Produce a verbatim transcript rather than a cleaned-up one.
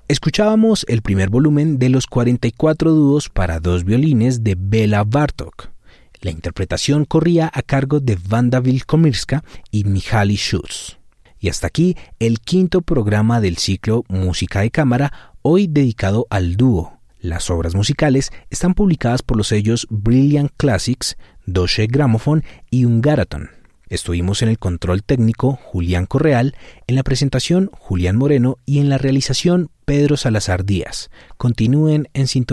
Escuchábamos el primer volumen de los cuarenta y cuatro dúos para dos violines de Bela Bartók. La interpretación corría a cargo de Wanda Wilkomirska y Mihaly Schulz. Y hasta aquí el quinto programa del ciclo Música de Cámara, hoy dedicado al dúo. Las obras musicales están publicadas por los sellos Brilliant Classics, Deutsche Grammophon y Ungaraton. Estuvimos en el control técnico Julián Correal, en la presentación Julián Moreno y en la realización Pedro Salazar Díaz. Continúen en sintonía.